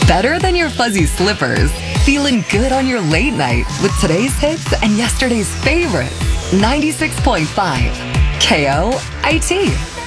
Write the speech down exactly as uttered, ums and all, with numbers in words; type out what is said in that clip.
Better than your fuzzy slippers. Feeling good on your late night with today's hits and yesterday's favorites. ninety-six point five K O I T.